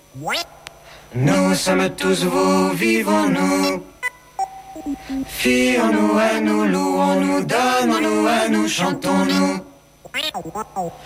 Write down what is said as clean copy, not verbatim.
Nous sommes tous vous, vivons-nous. Fions-nous à nous, louons-nous, donnons-nous à nous, chantons-nous.